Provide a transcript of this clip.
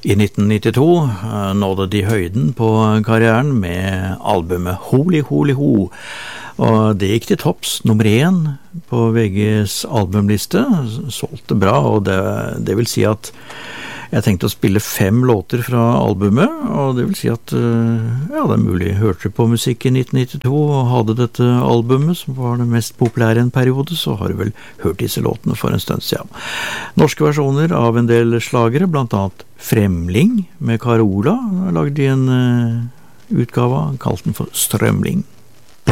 I 1992 nådde de høyden på karrieren med albumet Holy Holy Ho, og det gikk til topps nummer 1 på VGs albumliste, solgte bra, og det vil si at jeg tenkte å spille 5 låter fra albumet, og det vil si at ja, det mulig hørte på musikk i 1992 og hadde dette albumet, som var det mest populære en periode, så har du vel hørt disse låtene for en stund siden. Norske versjoner av en del slagere, blant annet Fremling med Carola, lagde de en utgave, kalt den for Strømling.